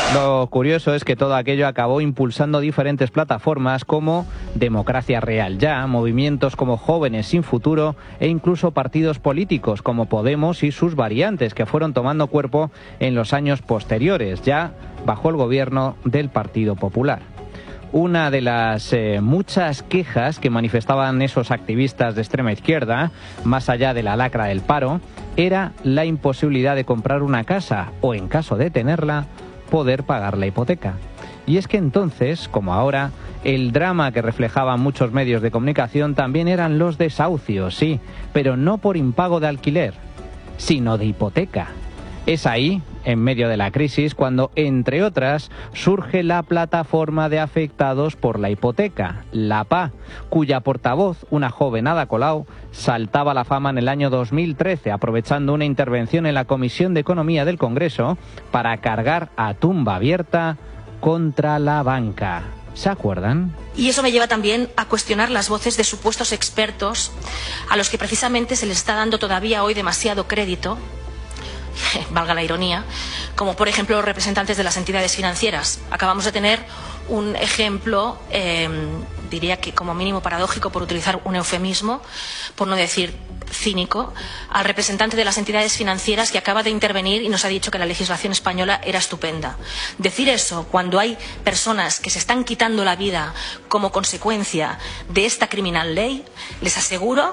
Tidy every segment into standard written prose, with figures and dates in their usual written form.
Lo curioso es que todo aquello acabó impulsando diferentes plataformas como Democracia Real Ya, movimientos como Jóvenes Sin Futuro e incluso partidos políticos como Podemos y sus variantes, que fueron tomando cuerpo en los años posteriores, ya bajo el gobierno del Partido Popular. Una de las muchas quejas que manifestaban esos activistas de extrema izquierda, más allá de la lacra del paro, era la imposibilidad de comprar una casa o, en caso de tenerla, poder pagar la hipoteca. Y es que entonces, como ahora, el drama que reflejaban muchos medios de comunicación también eran los desahucios, sí, pero no por impago de alquiler, sino de hipoteca. Es ahí, en medio de la crisis, cuando, entre otras, surge la plataforma de afectados por la hipoteca, la PA, cuya portavoz, una joven Ada Colau, saltaba a la fama en el año 2013, aprovechando una intervención en la Comisión de Economía del Congreso para cargar a tumba abierta contra la banca. ¿Se acuerdan? Y eso me lleva también a cuestionar las voces de supuestos expertos a los que precisamente se les está dando todavía hoy demasiado crédito, valga la ironía, como por ejemplo los representantes de las entidades financieras. Acabamos de tener un ejemplo, diría que como mínimo paradójico, por utilizar un eufemismo, por no decir cínico, al representante de las entidades financieras que acaba de intervenir y nos ha dicho que la legislación española era estupenda. Decir eso cuando hay personas que se están quitando la vida como consecuencia de esta criminal ley, les aseguro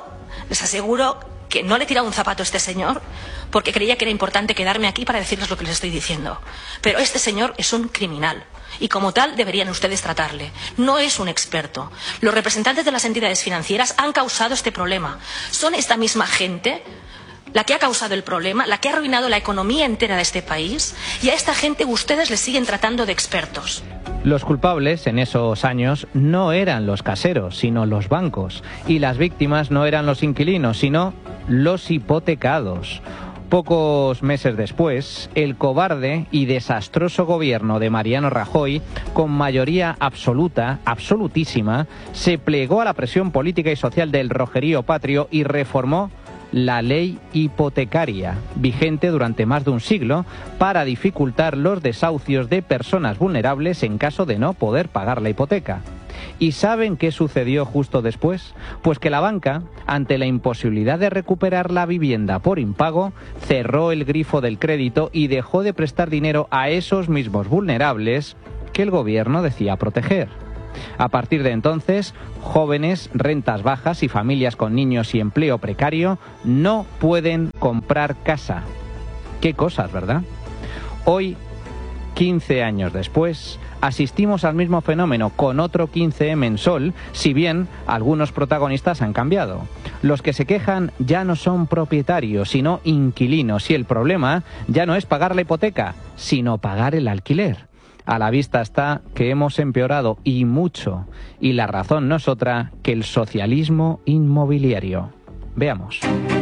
que no le he tirado un zapato a este señor porque creía que era importante quedarme aquí para decirles lo que les estoy diciendo. Pero este señor es un criminal y como tal deberían ustedes tratarle. No es un experto. Los representantes de las entidades financieras han causado este problema. Son esta misma gente la que ha causado el problema, la que ha arruinado la economía entera de este país, y a esta gente ustedes les siguen tratando de expertos. Los culpables en esos años no eran los caseros, sino los bancos. Y las víctimas no eran los inquilinos, sino los hipotecados. Pocos meses después, el cobarde y desastroso gobierno de Mariano Rajoy, con mayoría absoluta, absolutísima, se plegó a la presión política y social del rojerío patrio y reformó la ley hipotecaria, vigente durante más de un siglo, para dificultar los desahucios de personas vulnerables en caso de no poder pagar la hipoteca. ¿Y saben qué sucedió justo después? Pues que la banca, ante la imposibilidad de recuperar la vivienda por impago, cerró el grifo del crédito y dejó de prestar dinero a esos mismos vulnerables que el gobierno decía proteger. A partir de entonces, jóvenes, rentas bajas y familias con niños y empleo precario no pueden comprar casa. Qué cosas, ¿verdad? Hoy, 15 años después, asistimos al mismo fenómeno con otro 15M en Sol, si bien algunos protagonistas han cambiado. Los que se quejan ya no son propietarios, sino inquilinos, y el problema ya no es pagar la hipoteca, sino pagar el alquiler. A la vista está que hemos empeorado y mucho, y la razón no es otra que el socialismo inmobiliario. Veamos.